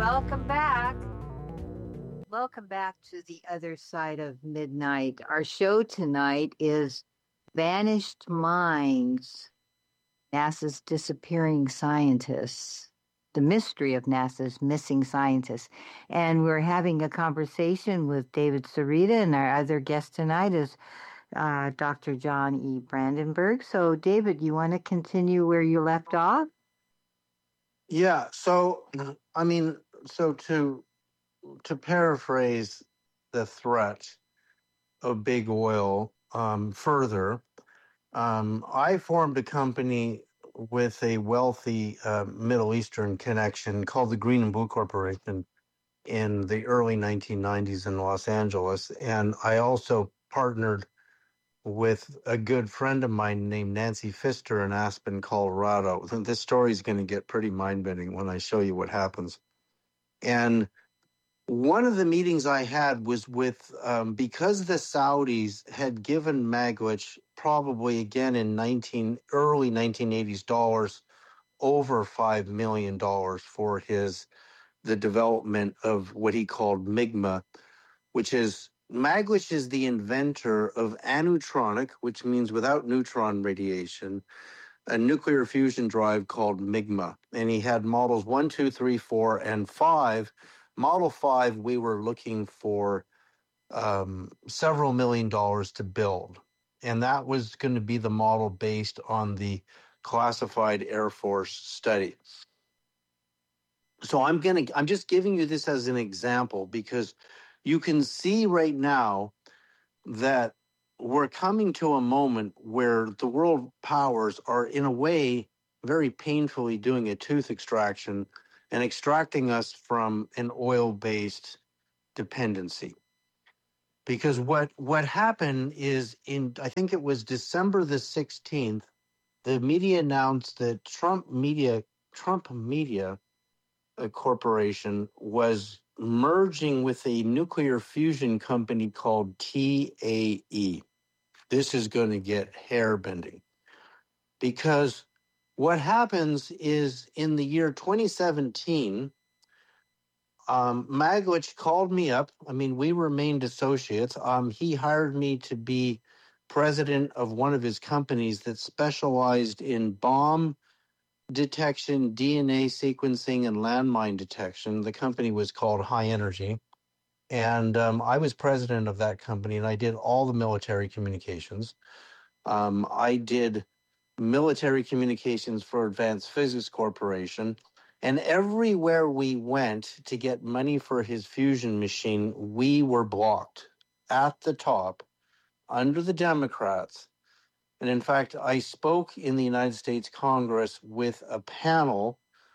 Welcome back. Welcome back to the other side of midnight. Our show tonight is Vanished Minds, NASA's disappearing scientists, the mystery of NASA's missing scientists. And we're having a conversation with David Sereda, and our other guest tonight is Dr. John E. Brandenburg. So, David, you want to continue where you left off? Yeah. So, to paraphrase the threat of big oil further, I formed a company with a wealthy Middle Eastern connection called the Green and Blue Corporation in the early 1990s in Los Angeles. And I also partnered with a good friend of mine named Nancy Pfister in Aspen, Colorado. This story is going to get pretty mind-bending when I show you what happens. And one of the meetings I had was with, because the Saudis had given Magwitch probably again in early 1980s dollars, over $5 million for the development of what he called MIGMA, which is Magwitch is the inventor of anutronic, which means without neutron radiation, a nuclear fusion drive called MIGMA. And he had models 1, 2, 3, 4, and 5. Model 5, we were looking for several $1 million to build. And that was going to be the model based on the classified Air Force study. So I'm just giving you this as an example because you can see right now that we're coming to a moment where the world powers are in a way very painfully doing a tooth extraction and extracting us from an oil-based dependency. Because what happened is I think it was December the 16th, the media announced that Trump Media Corporation was merging with a nuclear fusion company called TAE. This is going to get hair-bending. Because what happens is in the year 2017, Magwitch called me up. I mean, we remained associates. He hired me to be president of one of his companies that specialized in bomb detection, DNA sequencing, and landmine detection. The company was called High Energy. And I was president of that company, and I did all the military communications. I did military communications for Advanced Physics Corporation. And everywhere we went to get money for his fusion machine, we were blocked at the top under the Democrats. And in fact, I spoke in the United States Congress with a panel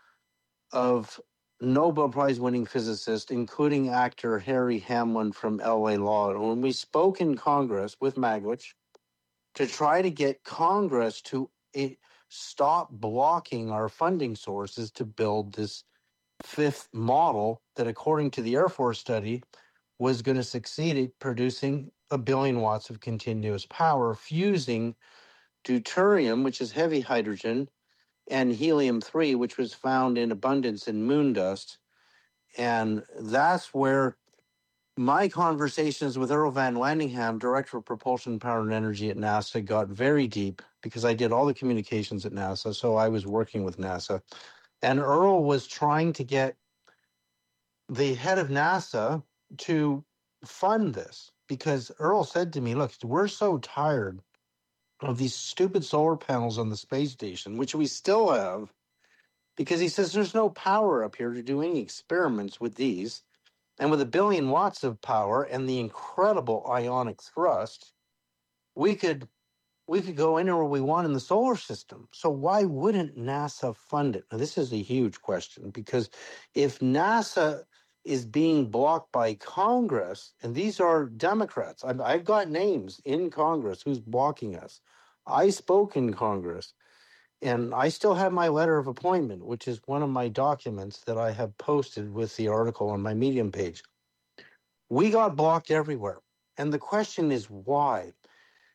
of Nobel Prize winning physicists, including actor Harry Hamlin from LA Law. And when we spoke in Congress with Magwitch to try to get Congress to stop blocking our funding sources to build this fifth model that, according to the Air Force study, was going to succeed at producing 1 billion watts of continuous power, fusing deuterium, which is heavy hydrogen, and helium-3, which was found in abundance in moon dust. And that's where my conversations with Earl Van Landingham, Director of Propulsion, Power, and Energy at NASA, got very deep because I did all the communications at NASA, so I was working with NASA. And Earl was trying to get the head of NASA to fund this because Earl said to me, look, we're so tired of these stupid solar panels on the space station, which we still have, because he says there's no power up here to do any experiments with these. And with 1 billion watts of power and the incredible ionic thrust, we could go anywhere we want in the solar system. So why wouldn't NASA fund it? Now, this is a huge question, because if NASA is being blocked by Congress, and these are Democrats, I've got names in Congress who's blocking us. I spoke in Congress, and I still have my letter of appointment, which is one of my documents that I have posted with the article on my Medium page. We got blocked everywhere. And the question is why?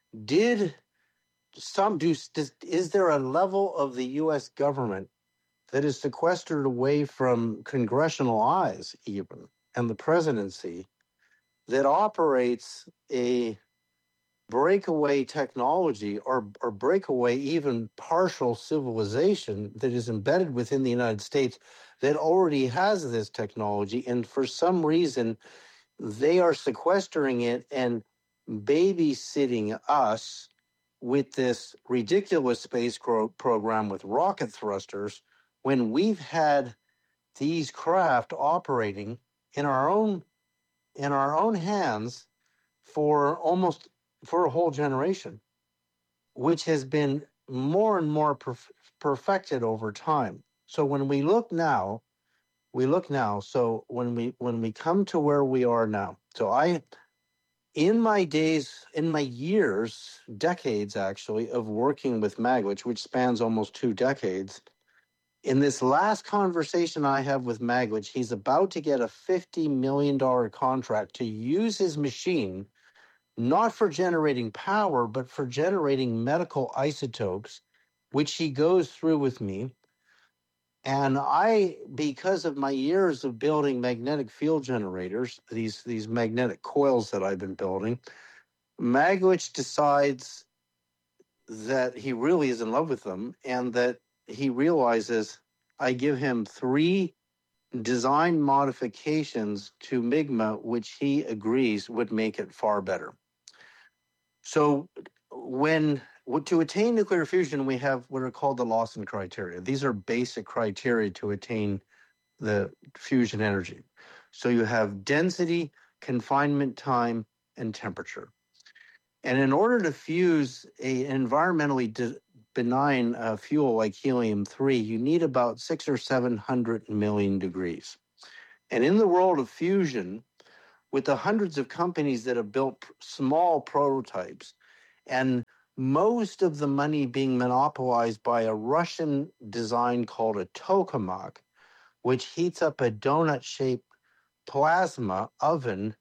Is there a level of the U.S. government that is sequestered away from congressional eyes, even, and the presidency, that operates a breakaway technology or breakaway even partial civilization that is embedded within the United States that already has this technology, and for some reason they are sequestering it and babysitting us with this ridiculous space program with rocket thrusters when we've had these craft operating in our own hands for a whole generation, which has been more and more perfected over time. So when we look now, so when we come to where we are now, so in my years, decades actually, of working with Magwitch, which spans almost 2 decades, in this last conversation I have with Magwitch, he's about to get a $50 million contract to use his machine, not for generating power, but for generating medical isotopes, which he goes through with me. And I, because of my years of building magnetic field generators, these magnetic coils that I've been building, Magwitch decides that he really is in love with them, and that he realizes I give him 3 design modifications to Migma, which he agrees would make it far better. So to attain nuclear fusion, we have what are called the Lawson criteria. These are basic criteria to attain the fusion energy. So you have density, confinement time, and temperature. And in order to fuse an environmentally benign fuel like helium-3, you need about 600 or 700 million degrees. And in the world of fusion, with the hundreds of companies that have built small prototypes, and most of the money being monopolized by a Russian design called a tokamak, which heats up a donut-shaped plasma oven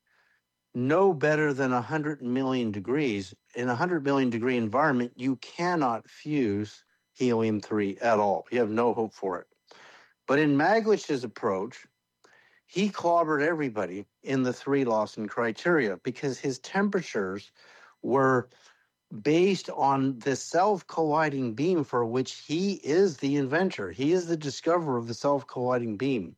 no better than 100 million degrees. In a 100 million degree environment, you cannot fuse helium-3 at all. You have no hope for it. But in Magwich's approach, he clobbered everybody in the 3 Lawson criteria because his temperatures were based on the self-colliding beam, for which he is the inventor. He is the discoverer of the self-colliding beam.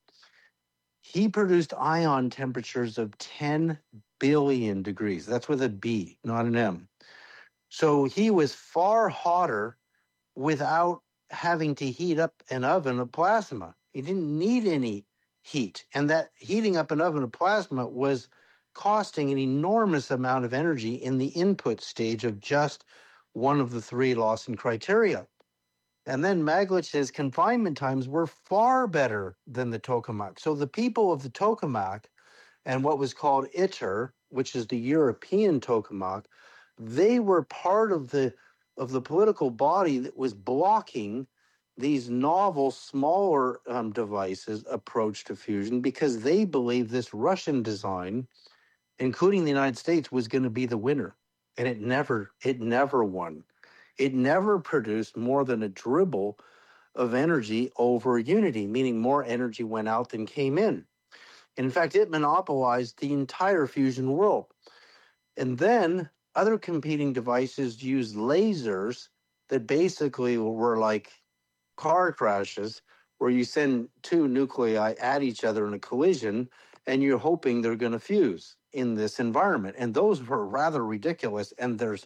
He produced ion temperatures of 10 billion degrees. That's with a B, not an M. So he was far hotter without having to heat up an oven of plasma. He didn't need any heat. And that heating up an oven of plasma was costing an enormous amount of energy in the input stage of just one of the 3 Lawson criteria. And then Magwich's confinement times were far better than the tokamak. So the people of the tokamak and what was called ITER, which is the European tokamak, they were part of the political body that was blocking these novel, smaller devices approach to fusion because they believed this Russian design, including the United States, was going to be the winner. And it never won. It never produced more than a dribble of energy over unity, meaning more energy went out than came in. In fact, it monopolized the entire fusion world. And then other competing devices used lasers that basically were like car crashes, where you send 2 nuclei at each other in a collision, and you're hoping they're going to fuse in this environment. And those were rather ridiculous. And there's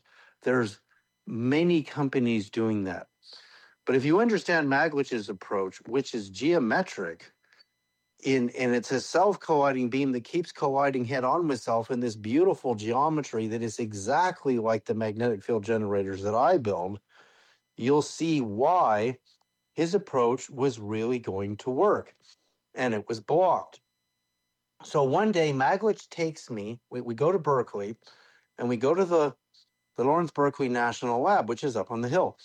many companies doing that. But if you understand Magwich's approach, which is geometric, and it's a self-colliding beam that keeps colliding head-on with self in this beautiful geometry that is exactly like the magnetic field generators that I build, you'll see why his approach was really going to work. And it was blocked. So one day, Magwitch takes me, we go to Berkeley, and we go to the Lawrence Berkeley National Lab, which is up on the hill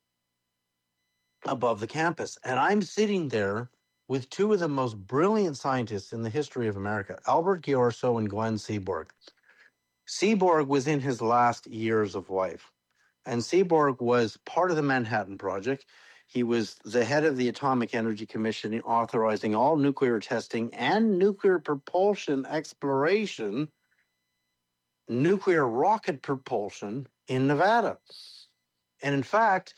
above the campus. And I'm sitting there with 2 of the most brilliant scientists in the history of America, Albert Ghiorso and Glenn Seaborg. Seaborg was in his last years of life, and Seaborg was part of the Manhattan Project. He was the head of the Atomic Energy Commission, authorizing all nuclear testing and nuclear propulsion exploration, nuclear rocket propulsion in Nevada. And in fact,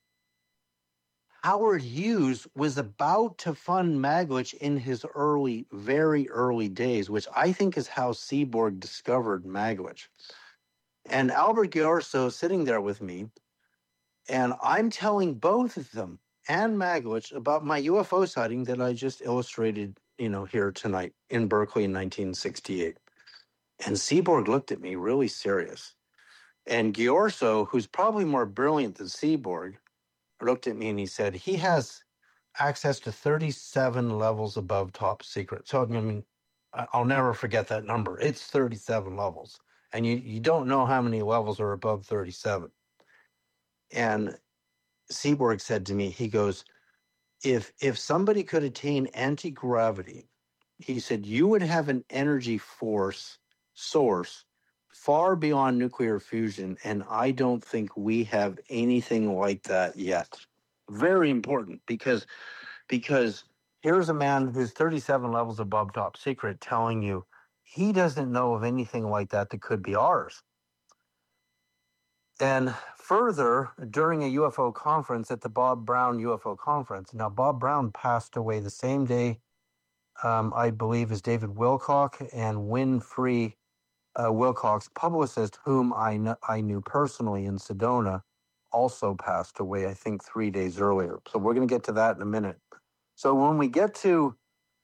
Howard Hughes was about to fund Magwitch in his very early days, which I think is how Seaborg discovered Magwitch. And Albert Ghiorso sitting there with me, and I'm telling both of them and Magwitch about my UFO sighting that I just illustrated, here tonight in Berkeley in 1968. And Seaborg looked at me really serious. And Ghiorso, who's probably more brilliant than Seaborg, looked at me and he said, he has access to 37 levels above top secret. So, I mean, I'll never forget that number. It's 37 levels. And you don't know how many levels are above 37. And Seaborg said to me, he goes, if somebody could attain anti-gravity, he said, you would have an energy source far beyond nuclear fusion, and I don't think we have anything like that yet. Very important, because here's a man who's 37 levels above top secret telling you he doesn't know of anything like that could be ours. And further, during a UFO conference at the Bob Brown UFO conference, now Bob Brown passed away the same day, I believe, as David Wilcock, and Winfrey Wilcock's publicist, whom I knew personally in Sedona, also passed away, I think 3 days earlier. So we're going to get to that in a minute. So when we get to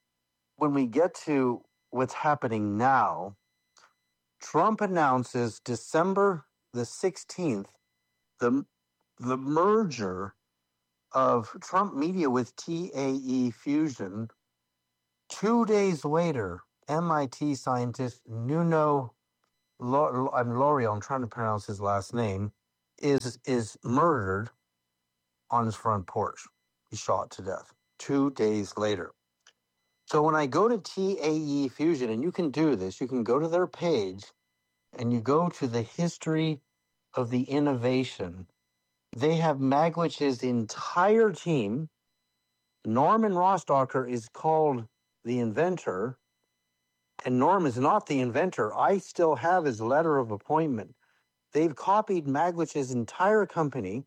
what's happening now, Trump announces December the 16th, the merger of Trump Media with TAE Fusion. 2 days later, MIT scientist Nuno L'Oreal, I'm trying to pronounce his last name, is murdered on his front porch. He's shot to death 2 days later. So when I go to TAE Fusion, and you can do this, you can go to their page and you go to the history of the innovation. They have Magwitch's entire team. Norman Rostocker is called the inventor, and Norm is not the inventor. I still have his letter of appointment. They've copied Magwitch's entire company,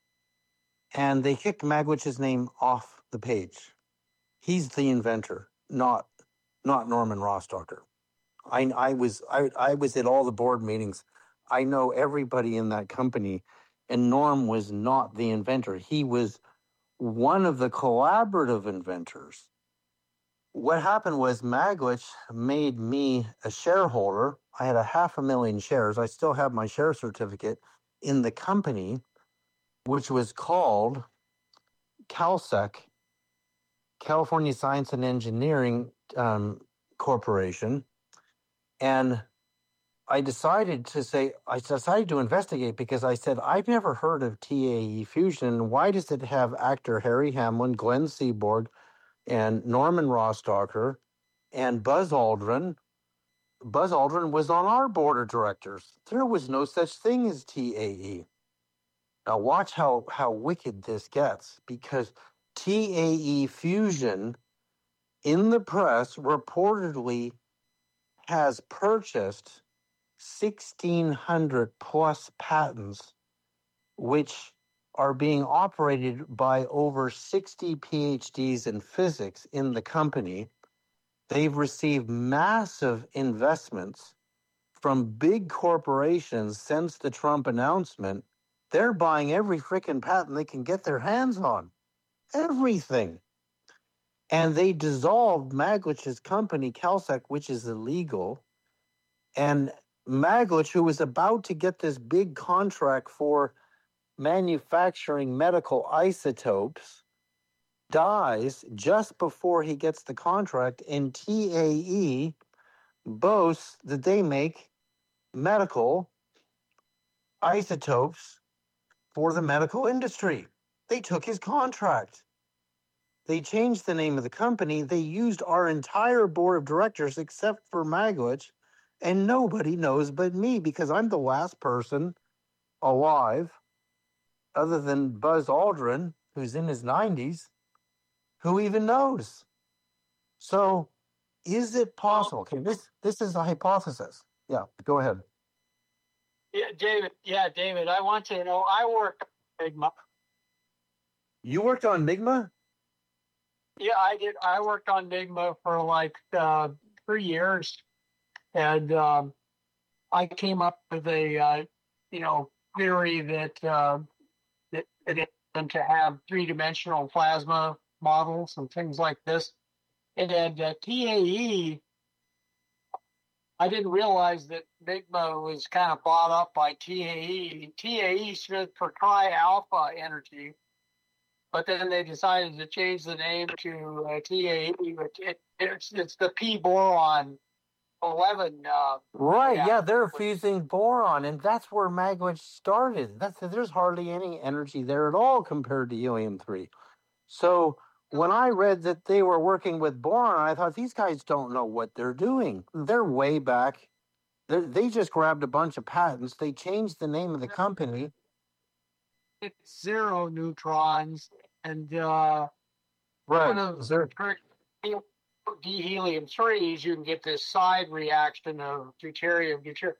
and they kicked Magwitch's name off the page. He's the inventor, not Norman Rostocker. I was at all the board meetings. I know everybody in that company, and Norm was not the inventor. He was one of the collaborative inventors. What happened was Magwitch made me a shareholder. I had 500,000 shares. I still have my share certificate in the company, which was called CalSec, California Science and Engineering Corporation. And I decided to investigate, because I said, I've never heard of TAE Fusion. Why does it have actor Harry Hamlin, Glenn Seaborg, and Norman Rostocker, and Buzz Aldrin? Buzz Aldrin was on our board of directors. There was no such thing as TAE. Now watch how wicked this gets, because TAE Fusion in the press reportedly has purchased 1,600 plus patents, which are being operated by over 60 PhDs in physics in the company. They've received massive investments from big corporations since the Trump announcement. They're buying every freaking patent they can get their hands on. Everything. And they dissolved Magwitch's company, CalSec, which is illegal. And Magwitch, who was about to get this big contract for manufacturing medical isotopes, dies just before he gets the contract, and TAE boasts that they make medical isotopes for the medical industry. They took his contract. They changed the name of the company. They used our entire board of directors except for Magwitch, and nobody knows but me, because I'm the last person alive, other than Buzz Aldrin, who's in his 90s. Who even knows? So, is it possible? Okay, this is a hypothesis. Yeah, go ahead. Yeah, David, I want you to know I worked on Migma. You worked on Migma? Yeah, I did. I worked on Migma for like 3 years, and I came up with a theory that that it them to have three-dimensional plasma models and things like this. And then TAE, I didn't realize that Migma was kind of bought up by TAE. TAE stood for Tri-Alpha Energy, but then they decided to change the name to TAE. It's the P boron 11. Right, yeah, they're fusing boron, and that's where Magwitch started. There's hardly any energy there at all compared to helium-3. So when I read that they were working with boron, I thought, these guys don't know what they're doing. They're way back. They just grabbed a bunch of patents. They changed the name of the company. It's zero neutrons, and right. one of helium-3s, you can get this side reaction of deuterium.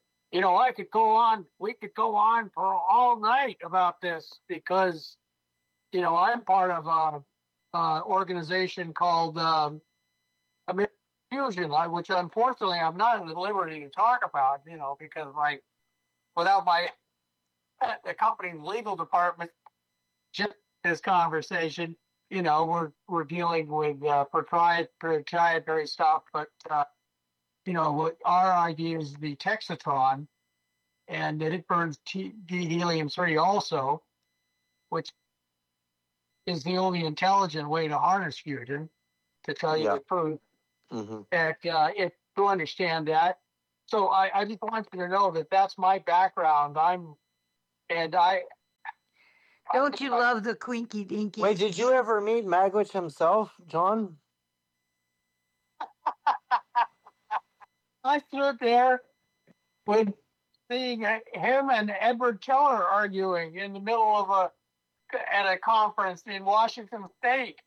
We could go on for all night about this because, I'm part of a organization called Fusion, which unfortunately I'm not at liberty to talk about, because without the company's legal department, just this conversation, we're dealing with proprietary stuff, but what our idea is the Texatron, and that it burns helium-3 also, which is the only intelligent way to harness fusion, to tell you the truth. Mm-hmm. To understand that. So I just want you to know that that's my background. Don't you love the Quinky Dinky? Wait, did you ever meet Magwitch himself, John? I stood there with seeing him and Edward Teller arguing in the middle at a conference in Washington State.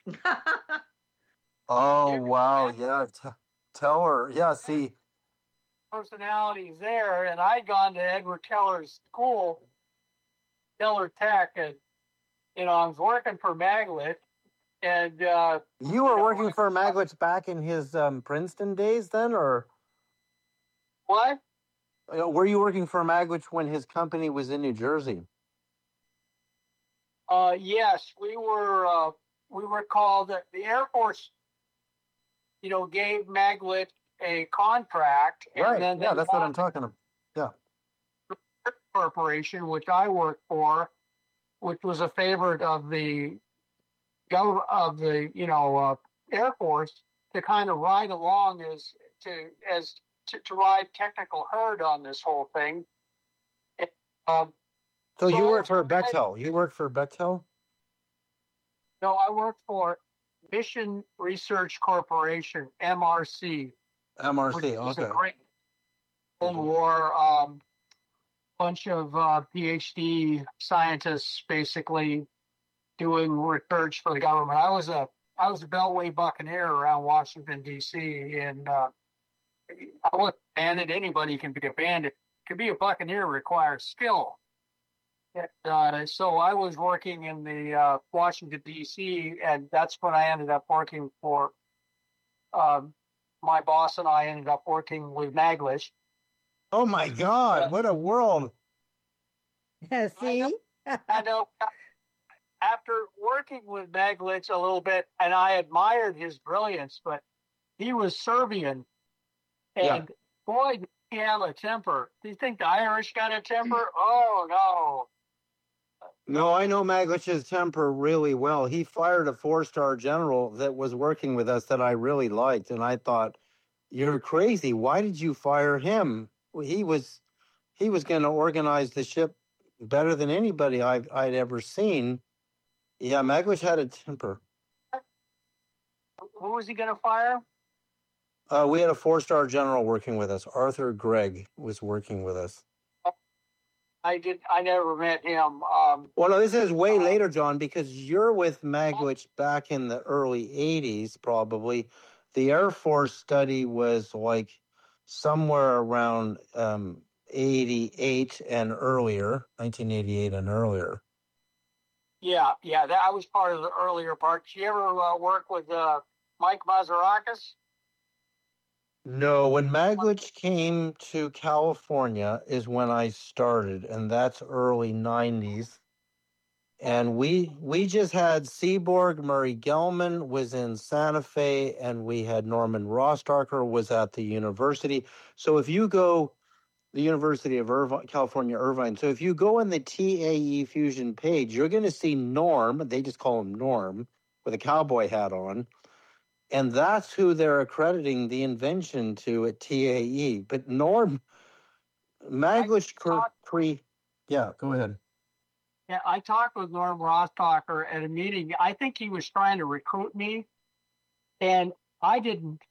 Oh, wow. Yeah. Teller. Yeah, see. Personalities there, and I'd gone to Edward Teller's school, Teller Tech, and I was working for Magwitch, and you were working for Magwitch back in his Princeton days, then, or what? Were you working for Magwitch when his company was in New Jersey? Yes, we were. We were called the Air Force. Gave Magwitch a contract, right? And then that's what I'm talking about. Yeah. Corporation, which I worked for, which was a favorite of the Air Force, to kind of ride along to ride technical herd on this whole thing. So you worked for Bechtel. You worked for Bechtel? No, I worked for Mission Research Corporation, MRC. MRC, okay. A great Cold War bunch of PhD scientists basically doing research for the government. I was a Beltway Buccaneer around Washington, D.C., and I wasn't a bandit. Anybody can be a bandit. To be a Buccaneer requires skill. So I was working in the Washington, D.C., and that's when I ended up working for my boss, and I ended up working with Magwitch. Oh, my God. What a world. Yeah, see? I know. After working with Magwitch a little bit, and I admired his brilliance, but he was Serbian. And boy, did he have a temper. Do you think the Irish got a temper? Oh, no. No, I know Magwitch's temper really well. He fired a 4-star general that was working with us that I really liked. And I thought, you're crazy. Why did you fire him? He was going to organize the ship better than anybody I'd ever seen. Yeah, Magwitch had a temper. Who was he going to fire? We had a 4-star general working with us. Arthur Gregg was working with us. I never met him. Well, no, this is way later, John, because you're with Magwitch back in the early 80s, probably. The Air Force study was like somewhere around 88 and earlier, 1988 and earlier. Yeah, that was part of the earlier part. Did you ever work with Mike Mazarakis? No, when Magwitch came to California is when I started, and that's early 90s. And we just had Seaborg. Murray Gelman was in Santa Fe, and we had Norman Rostocker was at the university. So if you go the University of Irvine, California, Irvine. So if you go on the TAE Fusion page, you're going to see Norm. They just call him Norm with a cowboy hat on. And that's who they're accrediting the invention to at TAE. But Norm, Magwitch, yeah, go ahead. Yeah, I talked with Norm Rostocker at a meeting. I think he was trying to recruit me, and I didn't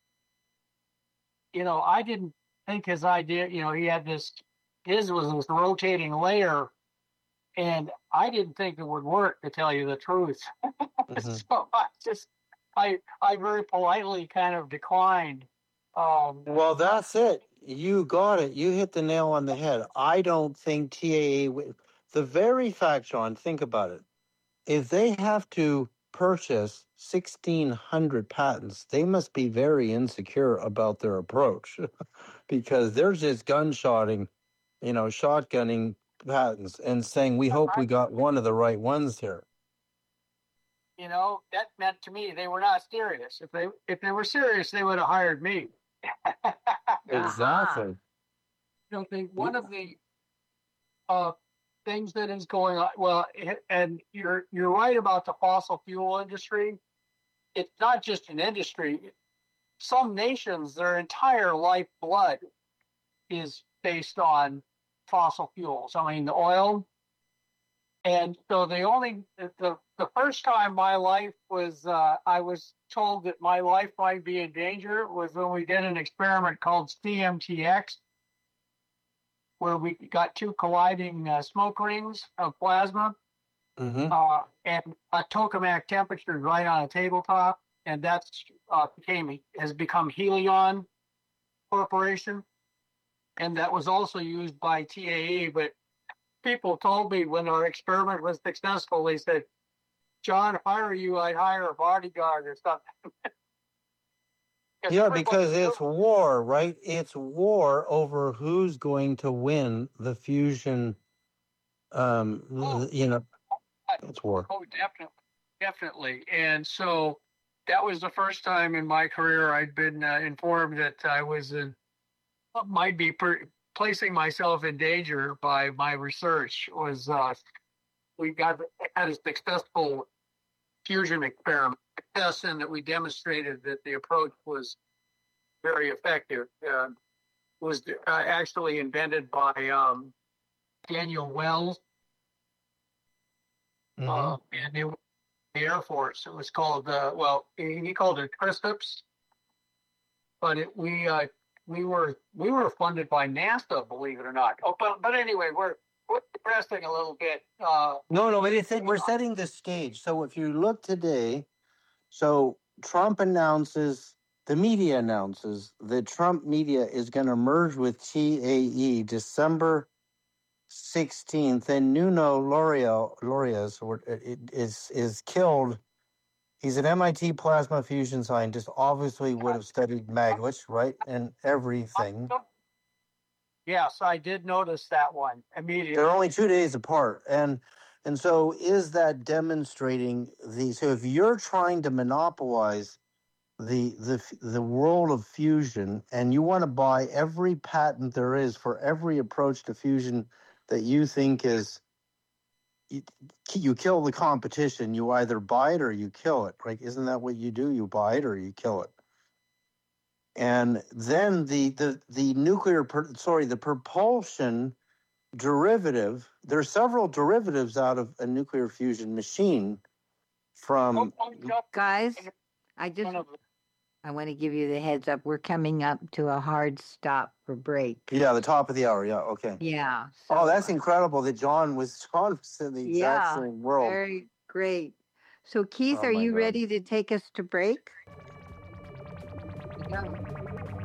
think his idea, he had his was this rotating layer, and I didn't think it would work, to tell you the truth. Mm-hmm. So I very politely kind of declined. Well, that's it. You got it. You hit the nail on the head. I don't think TAA, the very fact, John, think about it. If they have to purchase 1,600 patents, they must be very insecure about their approach because they're just shotgunning patents and saying, we hope we got one of the right ones here. That meant to me they were not serious. If they were serious, they would have hired me. Exactly. I think one of the things that is going on, well, and you're right about the fossil fuel industry. It's not just an industry. Some nations, their entire lifeblood is based on fossil fuels. I mean, the oil. And so the first time my life was, I was told that my life might be in danger was when we did an experiment called CMTX, where we got two colliding smoke rings of plasma, and a tokamak temperature right on a tabletop, and that's has become Helion Corporation, and that was also used by TAE. But people told me when our experiment was successful, they said, "John, if I were you, I'd hire a bodyguard or something." Yeah, because it's war, right? It's war over who's going to win the fusion. It's war. Oh, definitely. And so that was the first time in my career I'd been informed that I was might be placing myself in danger by my research. Was we had a successful fusion experiment test, and that we demonstrated that the approach was very effective. Was actually invented by Daniel Wells, and it was the Air Force. It was called he called it Triceps, but we were funded by NASA, believe it or not. Oh, but anyway, we're progressing a little bit. No, but we're setting the stage. So if you look today, so Trump announces, the media announces that Trump media is going to merge with TAE December 16th, and Nuno Lorias is killed. He's an MIT plasma fusion scientist, obviously would have studied Magwitch, right, and everything. Yes, I did notice that one immediately. They're only 2 days apart, and so is that demonstrating so if you're trying to monopolize the world of fusion and you want to buy every patent there is for every approach to fusion that you think is, you kill the competition, you either buy it or you kill it, right? Isn't that what you do? You buy it or you kill it. And then the propulsion derivative, there are several derivatives out of a nuclear fusion machine from... Guys, I just I want to give you the heads up. We're coming up to a hard stop for break. Yeah, the top of the hour. Yeah, okay. Yeah. Oh, that's incredible that John was in the exact Yeah, same world. very great. So, Keith, Oh, are my you God. ready to take us to break? Yeah.